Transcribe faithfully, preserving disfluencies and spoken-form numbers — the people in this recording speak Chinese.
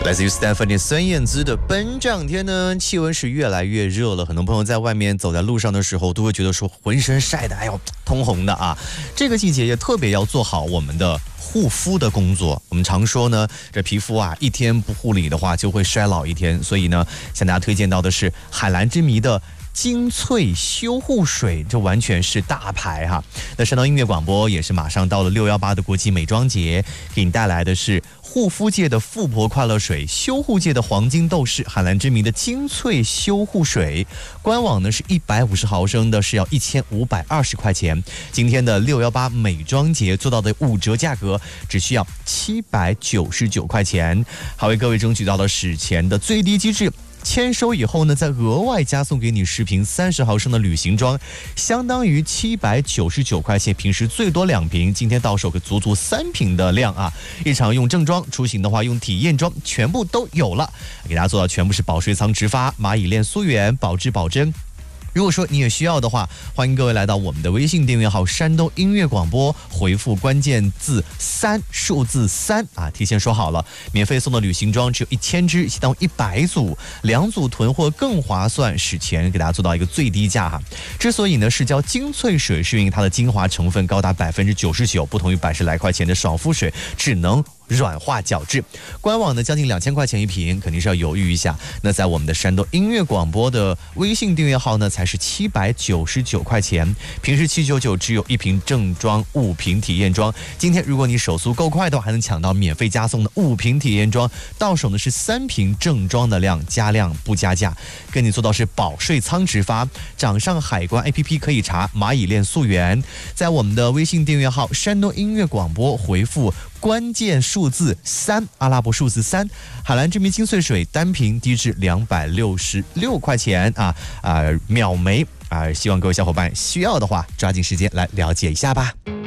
来自于 Stephanie 孙燕姿的本两天呢，气温是越来越热了，很多朋友在外面走在路上的时候，都会觉得说浑身晒得哎呦通红的啊。这个季节也特别要做好我们的护肤的工作。我们常说呢，这皮肤啊一天不护理的话，就会衰老一天。所以呢，向大家推荐到的是海蓝之谜的精粹修护水，这完全是大牌哈。那山东音乐广播也是马上到了六一八的国际美妆节，给你带来的是护肤界的富婆快乐水，修护界的黄金斗士，海蓝之谜的精粹修护水。官网呢是一百五十毫升的，是要一千五百二十块钱。今天的六一八美妆节做到的五折价格，只需要七百九十九块钱，还为各位争取到了史前的最低机制。签收以后呢，再额外加送给你十瓶三十毫升的旅行装，相当于七百九十九块钱。平时最多两瓶，今天到手可足足三瓶的量啊！日常用正装，出行的话用体验装，全部都有了，给大家做到全部是保水仓直发，蚂蚁链溯源，保质保真。如果说你也需要的话，欢迎各位来到我们的微信订阅号山东音乐广播，回复关键字三数字三啊，提前说好了，免费送的旅行装只有一千支，启动一百组，两组囤货更划算，史前给大家做到一个最低价哈。之所以呢是叫精粹水，是因为它的精华成分高达百分之九十九，不同于百十来块钱的爽肤水，只能软化角质。官网呢将近两千块钱一瓶，肯定是要犹豫一下。那在我们的山东音乐广播的微信订阅号呢，才是七百九十九块钱，平时七九九，只有一瓶正装，五瓶体验装。今天如果你手速够快的话，还能抢到免费加送的五瓶体验装，到手呢是三瓶正装的量，加量不加价，跟你做到是保税仓直发。掌上海关 A P P 可以查蚂蚁链溯源，在我们的微信订阅号山东音乐广播回复关键数字三，阿拉伯数字三，海蓝之谜精粹水单瓶低至两百六十六块钱啊啊、呃，秒没啊、呃！希望各位小伙伴需要的话，抓紧时间来了解一下吧。